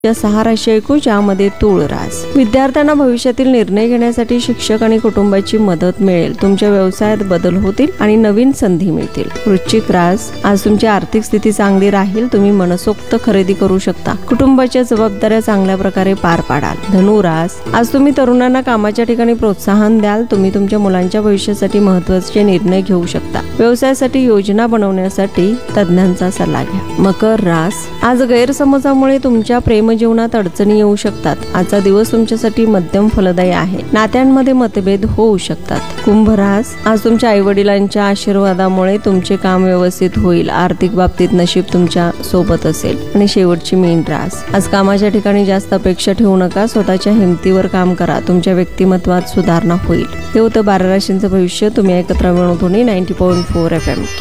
6 राशी ऐकू, ज्यामध्ये तूळ रास. विद्यार्थ्यांना भविष्यातील निर्णय घेण्यासाठी शिक्षक आणि कुटुंबाची मदत मिळेल. तुमच्या व्यवसायात बदल होतील आणि नवीन संधी मिळतील. वृश्चिक रास, आज तुमची आर्थिक स्थिती चांगली राहील. तुम्ही मनसोक्त खरेदी करू शकता. कुटुंबाच्या जबाबदाऱ्या चांगल्या प्रकारे पार पाडाल. धनु रास, आज तुम्ही तरुणांना कामाच्या ठिकाणी प्रोत्साहन द्याल. तुम्ही तुमच्या मुलांच्या भविष्यासाठी महत्त्वाचे निर्णय घेऊ शकता. व्यवसायासाठी योजना बनवण्यासाठी तज्ञांचा सल्ला घ्या. मकर रास, आज गैरसमजामुळे तुमच्या प्रेम जीवनात अडचणी येऊ शकतात. आजचा दिवस तुमच्यासाठी मध्यम फलदायी आहे. नात्यांमध्ये मतभेद होऊ शकतात. कुंभ रास, आज तुमच्या आईवडिलांच्या आशीर्वादामुळे तुमचे काम व्यवस्थित होईल. आर्थिक बाबतीत नशीब तुमच्या सोबत असेल. आणि शेवटची मीन रास, आज कामाच्या ठिकाणी जास्त अपेक्षा ठेवू नका. स्वतःच्या हिमतीवर काम करा. तुमच्या व्यक्तिमत्वात सुधारणा होईल. हे होतं 12 राशींचं भविष्य. तुम्ही ऐकत राहा विनोदध्वनी 90.4 FM.